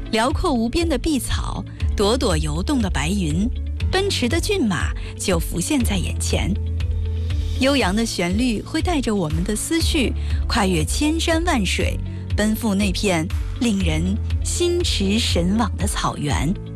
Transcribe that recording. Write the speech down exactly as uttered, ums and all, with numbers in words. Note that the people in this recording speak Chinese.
辽阔无边的碧草，朵朵游动的白云，奔驰的骏马就浮现在眼前。悠扬的旋律会带着我们的思绪，跨越千山万水，奔赴那片令人心驰神往的草原。